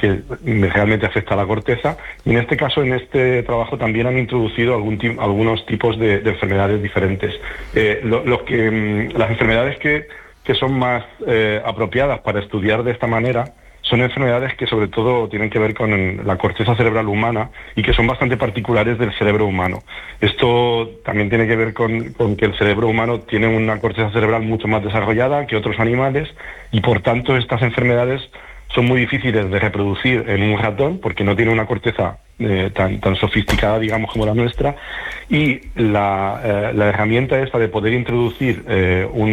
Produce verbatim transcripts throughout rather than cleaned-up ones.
que realmente afecta a la corteza, y en este caso, en este trabajo, también han introducido algún algunos tipos de, de enfermedades diferentes. Eh, lo, lo que, las enfermedades que, que son más eh, apropiadas para estudiar de esta manera son enfermedades que sobre todo tienen que ver con la corteza cerebral humana y que son bastante particulares del cerebro humano. Esto también tiene que ver con, con que el cerebro humano tiene una corteza cerebral mucho más desarrollada que otros animales, y por tanto estas enfermedades son muy difíciles de reproducir en un ratón porque no tiene una corteza eh, tan, tan sofisticada, digamos, como la nuestra, y la, eh, la herramienta esta de poder introducir eh, un,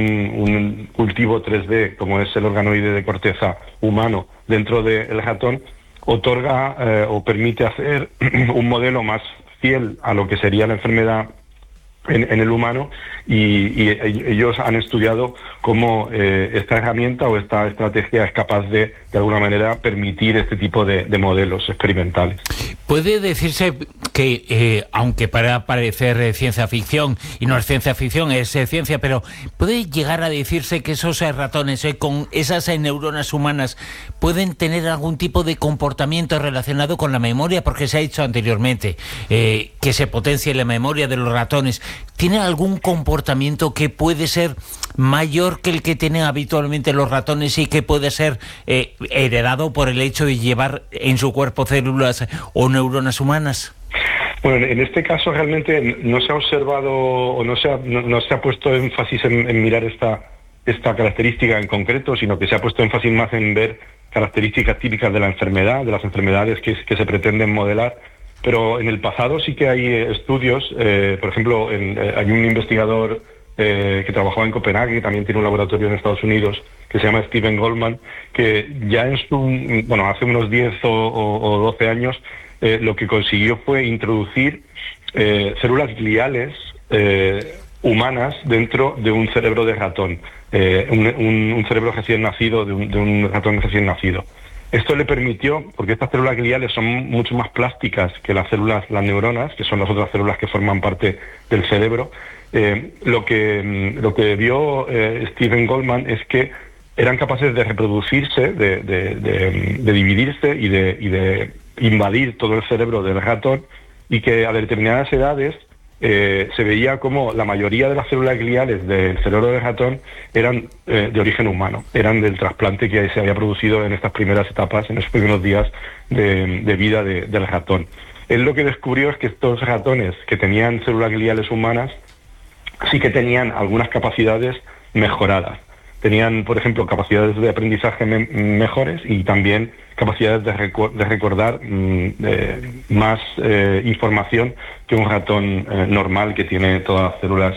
un cultivo tres D, como es el organoide de corteza humano, dentro del ratón, otorga eh, o permite hacer un modelo más fiel a lo que sería la enfermedad En, en el humano, y, y ellos han estudiado cómo eh, esta herramienta o esta estrategia es capaz de, de alguna manera, permitir este tipo de, de modelos experimentales. Puede decirse que, eh, aunque para parecer eh, ciencia ficción, y no es ciencia ficción, es eh, ciencia, pero puede llegar a decirse que esos eh, ratones eh, con esas eh, neuronas humanas pueden tener algún tipo de comportamiento relacionado con la memoria, porque se ha dicho anteriormente eh, que se potencie la memoria de los ratones. ¿Tiene algún comportamiento que puede ser mayor que el que tienen habitualmente los ratones y que puede ser eh, heredado por el hecho de llevar en su cuerpo células o neuronas humanas? Bueno, en este caso realmente no se ha observado o no se ha, no, no se ha puesto énfasis en, en mirar esta, esta característica en concreto, sino que se ha puesto énfasis más en ver características típicas de la enfermedad, de las enfermedades que, que se pretenden modelar. Pero en el pasado sí que hay eh, estudios, eh, por ejemplo, en, eh, hay un investigador eh, que trabajaba en Copenhague, que también tiene un laboratorio en Estados Unidos, que se llama Steven Goldman, que ya en su, bueno, hace unos diez o, o, o doce años, eh, lo que consiguió fue introducir eh, células gliales eh, humanas dentro de un cerebro de ratón, eh, un, un, un cerebro recién nacido, de un, de un ratón recién nacido. Esto le permitió, porque estas células gliales son mucho más plásticas que las células, las neuronas, que son las otras células que forman parte del cerebro, eh, lo que lo que vio eh, Steven Goldman es que eran capaces de reproducirse, de, de, de, de dividirse y de, y de invadir todo el cerebro del ratón, y que a determinadas edades Eh, se veía como la mayoría de las células gliales del cerebro del ratón eran eh, de origen humano, eran del trasplante que se había producido en estas primeras etapas, en esos primeros días de, de vida de, del ratón. Él lo que descubrió es que estos ratones que tenían células gliales humanas sí que tenían algunas capacidades mejoradas. Tenían, por ejemplo, capacidades de aprendizaje me mejores y también capacidades de, recu de recordar mmm, eh, más eh, información que un ratón eh, normal que tiene todas las células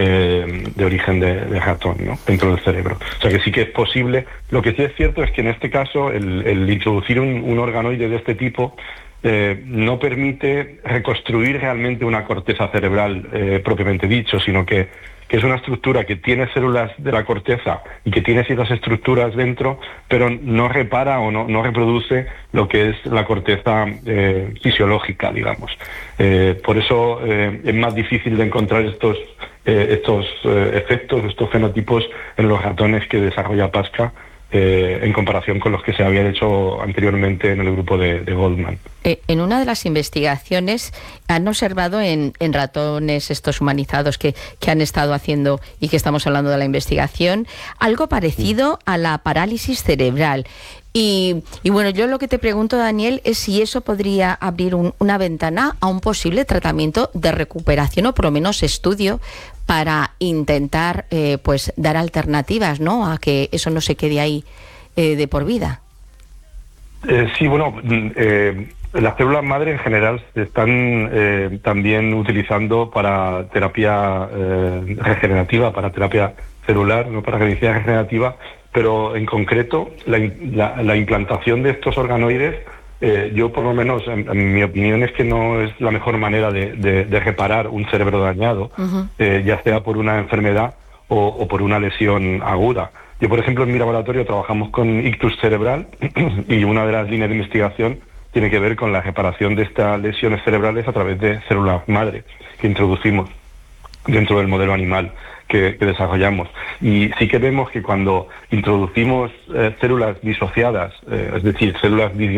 eh, de origen de, de ratón, ¿no?, dentro del cerebro. O sea que sí que es posible. Lo que sí es cierto es que en este caso el, el introducir un, un organoide de este tipo eh, no permite reconstruir realmente una corteza cerebral eh, propiamente dicho, sino que que es una estructura que tiene células de la corteza y que tiene ciertas estructuras dentro, pero no repara o no, no reproduce lo que es la corteza eh, fisiológica, digamos. Eh, por eso eh, es más difícil de encontrar estos, eh, estos eh, efectos, estos fenotipos en los ratones que desarrolla Pasca, Eh, en comparación con los que se habían hecho anteriormente en el grupo de, de Goldman. Eh, en una de las investigaciones han observado en, en ratones estos humanizados que, que han estado haciendo y que estamos hablando de la investigación, algo parecido a la parálisis cerebral. Y, y bueno, yo lo que te pregunto, Daniel, es si eso podría abrir un, una ventana a un posible tratamiento de recuperación o por lo menos estudio para intentar eh, pues dar alternativas, ¿no?, a que eso no se quede ahí eh, de por vida. Eh, sí, bueno, eh, las células madre en general se están eh, también utilizando para terapia eh, regenerativa, para terapia celular, no para medicina regenerativa, pero en concreto la, la, la implantación de estos organoides, eh, yo por lo menos, en, en mi opinión, es que no es la mejor manera de, de, de reparar un cerebro dañado, uh-huh. eh, ya sea por una enfermedad o, o por una lesión aguda. Yo, por ejemplo, en mi laboratorio trabajamos con ictus cerebral y una de las líneas de investigación tiene que ver con la reparación de estas lesiones cerebrales a través de células madre que introducimos dentro del modelo animal que, que desarrollamos. Y sí que vemos que cuando introducimos eh, células disociadas, eh, es decir, células